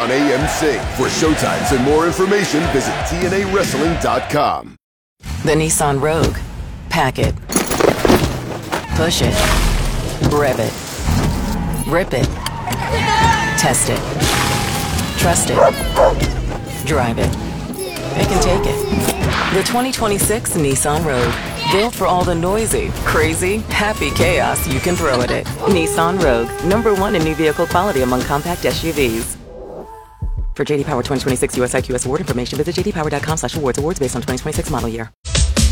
on AMC. For showtimes and more information, visit TNAWrestling.com. The Nissan Rogue. Pack it. Push it. Rev it. Rip it. Test it. Trust it. Drive it. It can take it. The 2026 Nissan Rogue. Built for all the noisy, crazy, happy chaos you can throw at it. Nissan Rogue. #1 in new vehicle quality among compact SUVs. For JD Power 2026 US IQS award information, visit jdpower.com/awards. Awards based on 2026 model year.